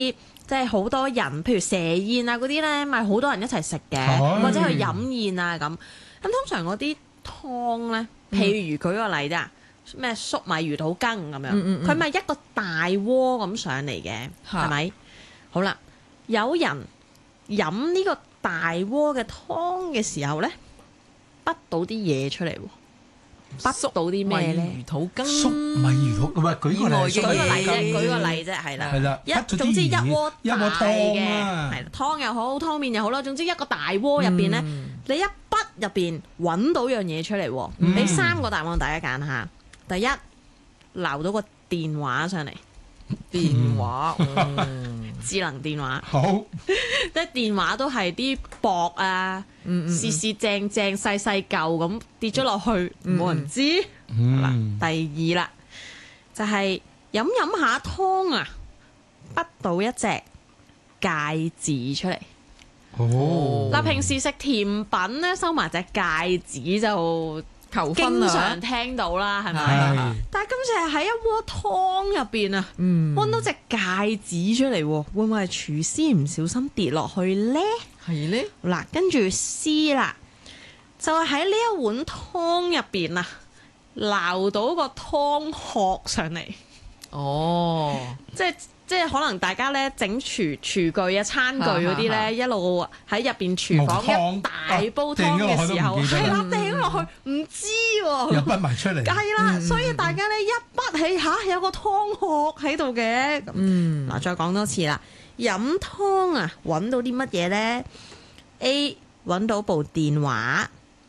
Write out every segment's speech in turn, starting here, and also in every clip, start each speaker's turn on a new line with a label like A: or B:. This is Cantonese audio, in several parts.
A: 即係好多人，譬如蛇宴啊嗰啲咧，咪好多人一齊食嘅，或者去飲宴啊咁。咁通常嗰啲湯咧，譬如舉個例啫，咩粟米魚肚羹咁樣，佢咪一個大鍋咁上嚟嘅，係咪？好啦，有人飲呢個大鍋嘅湯嘅時候咧，滗到啲嘢出嚟喎。滗到啲咩咧？
B: 魚肚羹，
C: 粟米魚肚，唔係舉個
A: 例啫，係啦，總之一鍋大嘅，係湯又好，湯麵又好啦，總之一個大鍋入邊咧，你一滗入邊揾到樣嘢出嚟喎，俾3個答案大家揀下。第一，撈到個電話上嚟，
B: 電話，
A: 智能電話，
C: 好，
A: 即係電話都係啲薄啊，試正細細嚿咁跌咗落去，冇人知。第二啦，就係飲下湯啊，滗到一隻戒指出嚟。嗱，平時食甜品咧，收埋隻戒指就經常聽到啦，係咪？但係今次係喺一鍋湯入邊啊，揾到隻戒指出嚟，會唔會係廚師唔小心跌落去咧？
B: 係咧。
A: 嗱，跟住 C 啦，就係喺呢一碗湯入邊啊，撈到個湯殼上嚟。
B: 哦，
A: 即係可能大家咧整廚具啊、餐具嗰啲咧，一路喺入邊廚房一大煲湯嘅時候，係啦，掟落去唔知喎，
C: 又滗埋出嚟，
A: 係啦，所以大家咧一滗起有個湯殼喺度嘅。嗱，再講多次啦，飲湯啊，揾到啲乜嘢咧 ？A 揾到部電話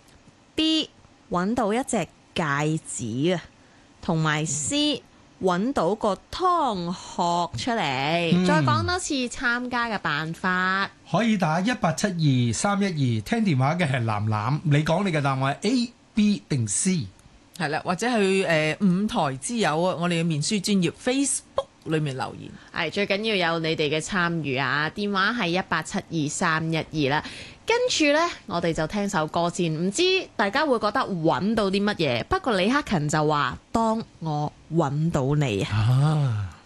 A: ，B 揾到一隻戒指啊，同埋 C。揾到個湯殼出嚟，再講多次參加嘅辦法。
C: 可以打1872-312，聽電話嘅係藍藍，你講你嘅答案係 A、B 定 C？
B: 係啦，或者去5台之友啊，我哋嘅面書專頁 Facebook 裏面留言。
A: 係最緊要有你哋嘅參與啊！電話係1872-312啦。跟住呢，我哋就聽首歌先，唔知大家會覺得揾到啲乜嘢？不過李克勤就話：當我揾到你啊！